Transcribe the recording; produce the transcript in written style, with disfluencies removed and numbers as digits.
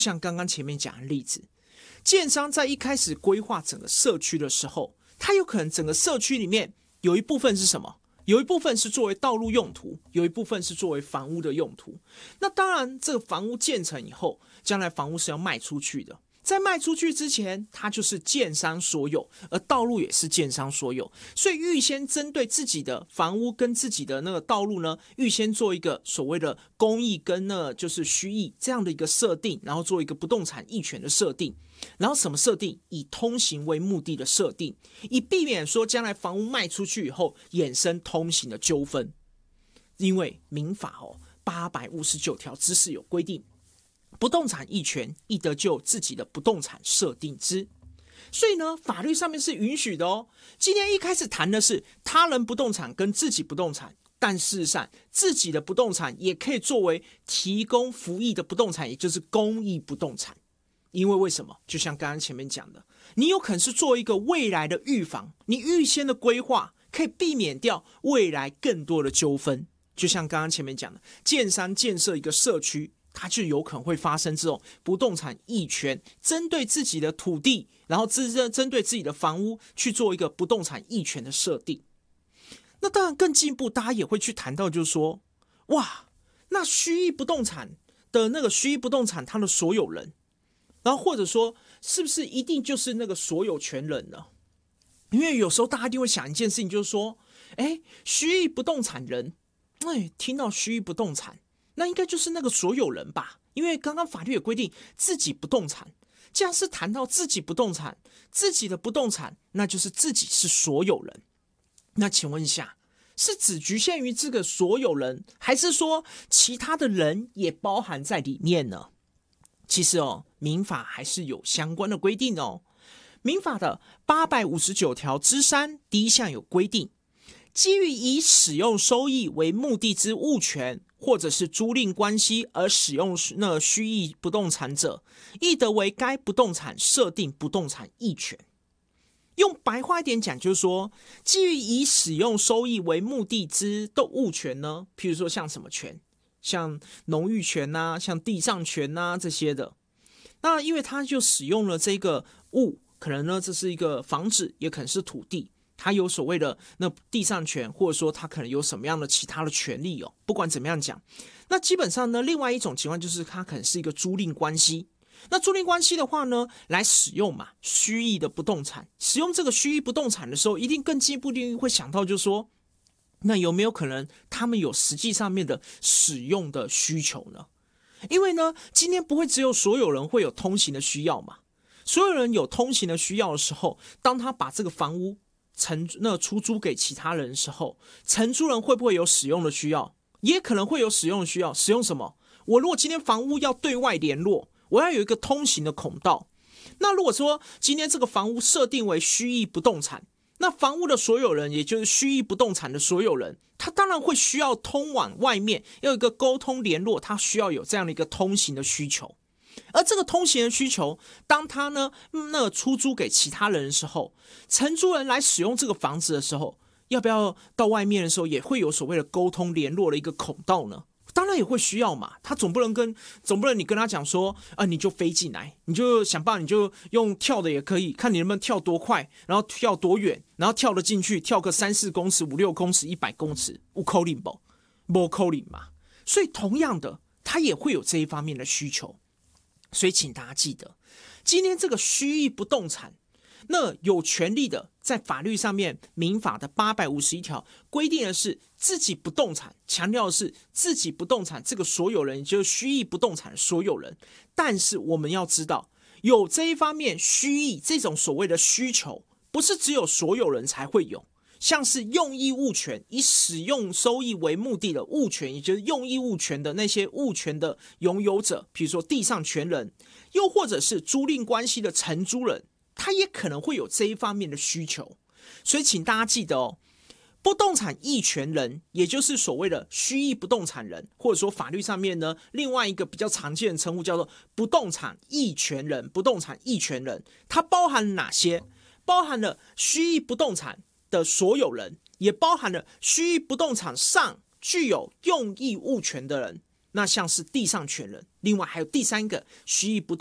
像刚刚前面讲的例子，建商在一开始规划整个社区的时候，它有可能整个社区里面有一部分是什么？有一部分是作为道路用途，有一部分是作为房屋的用途。那当然，这个房屋建成以后，将来房屋是要卖出去的。在卖出去之前，它就是建商所有，而道路也是建商所有，所以预先针对自己的房屋跟自己的那个道路呢，预先做一个所谓的公益跟就是虚益这样的一个设定，然后做一个不动产役权的设定，然后什么设定？以通行为目的的设定，以避免说将来房屋卖出去以后衍生通行的纠纷。因为民法859条之4有规定，不动产役权亦得就自己的不动产设定之，所以呢，法律上面是允许的哦。今天一开始谈的是他人不动产跟自己不动产，但事实上自己的不动产也可以作为提供服役的不动产，也就是公益不动产。因为什么？就像刚刚前面讲的，你有可能是做一个未来的预防，你预先的规划可以避免掉未来更多的纠纷。就像刚刚前面讲的，建商建设一个社区，它就有可能会发生这种不动产役权，针对自己的土地，然后针对自己的房屋去做一个不动产役权的设定。那当然更进一步，大家也会去谈到，就是说，哇，那虚役不动产的那个虚役不动产它的所有人，然后或者说是不是一定就是那个所有权人呢？因为有时候大家一定会想一件事情，就是说，虚役不动产人，听到虚役不动产，那应该就是那个所有人吧？因为刚刚法律有规定自己不动产，既然是谈到自己不动产，自己的不动产，那就是自己是所有人。那请问一下，是只局限于这个所有人，还是说其他的人也包含在里面呢？其实民法还是有相关的规定哦。民法的859条之3第1项有规定，基于以使用收益为目的之物权，或者是租赁关系而使用虚役不动产者，亦得为该不动产设定不动产役权。用白话一点讲，就是说，基于以使用收益为目的之的物权呢，譬如说像什么权？像农域权啊，像地上权啊这些的。那因为他就使用了这个物，可能呢这是一个房子，也可能是土地，他有所谓的那地上权，或者说他可能有什么样的其他的权利哦。不管怎么样讲，那基本上呢，另外一种情况就是他可能是一个租赁关系。那租赁关系的话呢，来使用嘛虚役的不动产，使用这个虚役不动产的时候，一定更进一步会想到就是说，那有没有可能他们有实际上面的使用的需求呢？因为呢，今天不会只有所有人会有通行的需要嘛。所有人有通行的需要的时候，当他把这个房屋出租给其他人的时候，承租人会不会有使用的需要？也可能会有使用的需要。使用什么？我如果今天房屋要对外联络，我要有一个通行的孔道。那如果说今天这个房屋设定为虚役不动产，那房屋的所有人，也就是虚役不动产的所有人，他当然会需要通往外面，要有一个沟通联络，他需要有这样的一个通行的需求。而这个通行的需求，当他出租给其他人的时候，承租人来使用这个房子的时候，要不要到外面的时候也会有所谓的沟通联络的一个孔道呢？当然也会需要嘛，他总不能你跟他讲说你就飞进来，你就想办法，你就用跳的也可以，看你能不能跳多快，然后跳多远，然后跳得进去，跳个3-4公尺、5-6公尺、100公尺，有可能不？没可能嘛。所以同样的，他也会有这一方面的需求。所以请大家记得，今天这个虚役不动产，那有权利的，在法律上面，民法的851条规定的是自己不动产，强调的是自己不动产这个所有人，也就是虚役不动产的所有人。但是我们要知道，有这一方面虚役这种所谓的需求，不是只有所有人才会有。像是用益物权，以使用收益为目的的物权，也就是用益物权的那些物权的拥有者，比如说地上权人，又或者是租赁关系的承租人，他也可能会有这一方面的需求。所以请大家记得不动产役权人，也就是所谓的虚役不动产人，或者说法律上面呢，另外一个比较常见的称呼叫做不动产役权人。不动产役权人，它包含哪些？包含了虚役不动产的所有人，也包含了虚役不动产上具有用益物权的人。 那像是地上权人，另外还有第三个，徐以不